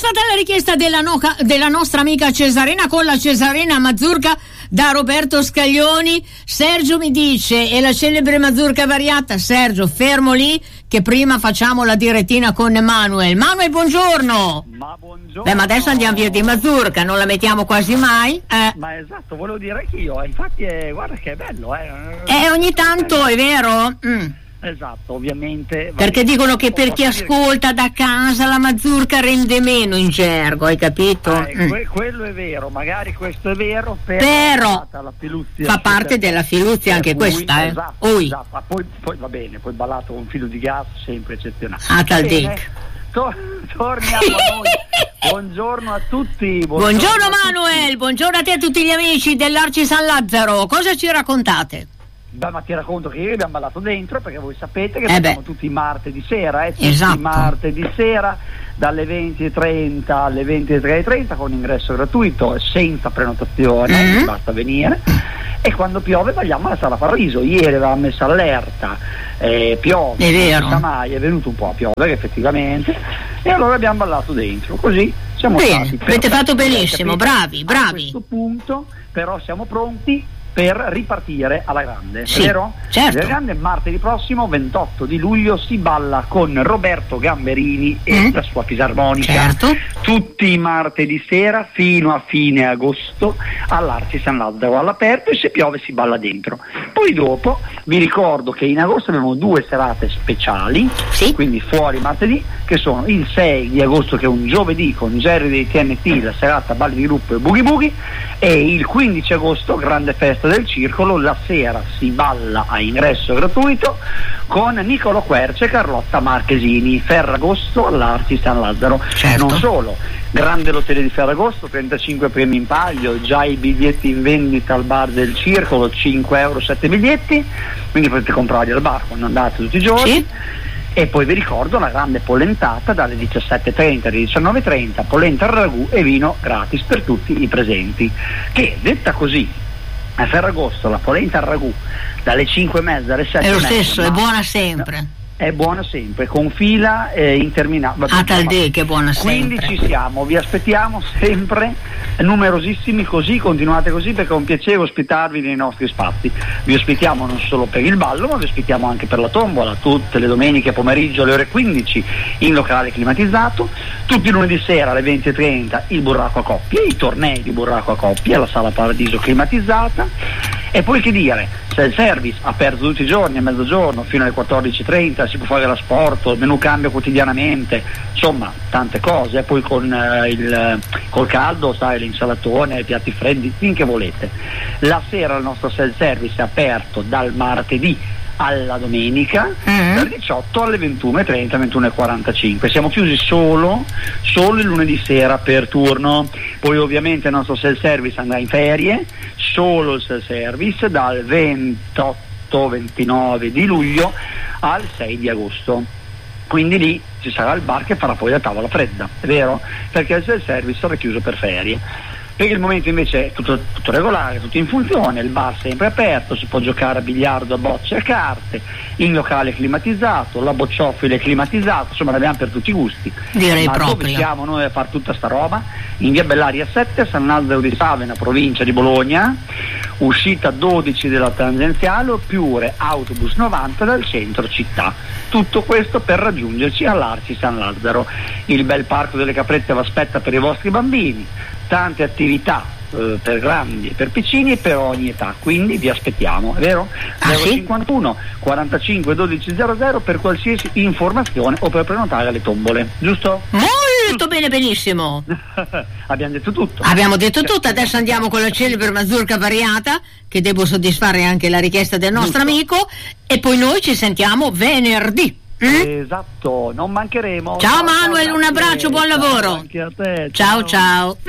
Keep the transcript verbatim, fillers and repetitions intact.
stata la richiesta della, noca, della nostra amica Cesarina con la Cesarina Mazurka da Roberto Scaglioni. Sergio mi dice: è la celebre mazurka variata. Sergio, fermo lì che prima facciamo la direttina con Manuel. Manuel, buongiorno. Ma buongiorno. Beh, ma adesso andiamo via di mazurka, non la mettiamo quasi mai. Eh. Ma esatto, volevo dire anch'io, infatti è, guarda che è bello, eh. Eh, ogni tanto è vero. Mm. Esatto, ovviamente. Perché dicono che per chi ascolta da casa la mazurka rende meno in gergo, hai capito? Eh, que- quello è vero, magari questo è vero, però, però la filuzia fa parte della filuzia anche cui, questa, eh. Esatto, Ui. esatto. Ma poi, poi va bene, poi ballato con filo di gas, sempre eccezionale. Ah, tal dic. Tor- torniamo a noi. Buongiorno a tutti. Buongiorno, buongiorno a Manuel, tutti. buongiorno a te e a tutti gli amici dell'Arci San Lazzaro. Cosa ci raccontate? Beh, ma ti racconto che ieri abbiamo ballato dentro, perché voi sapete che eh siamo tutti martedì sera, eh, tutti esatto. martedì sera dalle venti e trenta alle ventitré e trenta con ingresso gratuito e senza prenotazione, mm-hmm. basta venire. E quando piove balliamo alla Sala Paradiso. Ieri avevamo messo allerta, eh, piove, è vero. Mai è venuto un po' a piovere effettivamente, e allora abbiamo ballato dentro, così siamo bene, stati. Avete fatto benissimo, bravi, bravi. A questo punto però siamo pronti per ripartire alla grande, sì, vero? Certo. La grande martedì prossimo, ventotto di luglio, si balla con Roberto Gamberini e mm. la sua fisarmonica. Certo. Tutti i martedì sera fino a fine agosto all'Arci San Lazzaro all'aperto, e se piove si balla dentro. Poi dopo vi ricordo che in agosto abbiamo due serate speciali, sì. quindi fuori martedì, che sono il sei di agosto, che è un giovedì, con Jerry dei T N T, la serata balli di gruppo e boogie boogie, e il quindici agosto, grande festa del circolo, la sera si balla a ingresso gratuito con Niccolò Quercia e Carlotta Marchesini. Ferragosto all'Arci San Lazzaro. Certo. Non solo, grande lotteria di Ferragosto, trentacinque premi in palio, già i biglietti in vendita al bar del circolo, cinque euro sette biglietti, quindi potete comprarli al bar quando andate tutti i giorni. Sì. E poi vi ricordo la grande pollentata dalle diciassette e trenta alle diciannove e trenta, polenta al ragù e vino gratis per tutti i presenti, che detta così a Ferragosto la polenta al ragù dalle cinque e mezza alle sette è lo e mezza, stesso, è buona sempre. È buona sempre, con fila eh, interminabile. Ah, tal dì che è buona sempre. Quindi ci siamo, vi aspettiamo sempre numerosissimi, così continuate così, perché è un piacere ospitarvi nei nostri spazi. Vi ospitiamo non solo per il ballo, ma vi ospitiamo anche per la tombola, tutte le domeniche pomeriggio alle ore quindici in locale climatizzato, tutti i lunedì sera alle venti e trenta il burraco a coppie, i tornei di burraco a coppie alla Sala Paradiso climatizzata. E poi che dire, self service aperto tutti i giorni a mezzogiorno fino alle quattordici e trenta, si può fare l'asporto, il menù cambia quotidianamente, insomma tante cose. Poi con eh, il col caldo, sai, l'insalatone, i piatti freddi, finché volete. La sera il nostro self service è aperto dal martedì alla domenica, mm-hmm. dalle diciotto alle ventuno e trenta, ventuno e quarantacinque. Siamo chiusi solo solo il lunedì sera per turno. Poi ovviamente il nostro self service andrà in ferie, solo il self service dal ventotto ventinove di luglio al sei di agosto. Quindi lì ci sarà il bar che farà poi la tavola fredda, è vero? Perché il self service sarà chiuso per ferie. Per il momento invece è tutto, tutto regolare, tutto in funzione, il bar sempre aperto, si può giocare a biliardo, a bocce e a carte, in locale climatizzato, la bocciofile climatizzata, insomma ne abbiamo per tutti i gusti. Direi Ma proprio. dove siamo noi a fare tutta sta roba? In via Bellaria sette, San Lazzaro di Savena, provincia di Bologna, uscita dodici della tangenziale, oppure autobus novanta dal centro città. Tutto questo per raggiungerci all'Arci San Lazzaro. Il bel parco delle Caprette vi aspetta per i vostri bambini, tante attività eh, per grandi e per piccini e per ogni età, quindi vi aspettiamo, è vero? Ah, zero sì? cinquantuno quarantacinque dodici zero zero per qualsiasi informazione o per prenotare le tombole, giusto? Molto bene, benissimo. Abbiamo detto tutto. Abbiamo detto tutto, adesso andiamo con la celebre mazurka variata, che devo soddisfare anche la richiesta del nostro Giusto. amico, e poi noi ci sentiamo venerdì. Mm? Esatto, non mancheremo. Ciao Manuel, un abbraccio, buon lavoro. Ciao anche a te. Ciao ciao.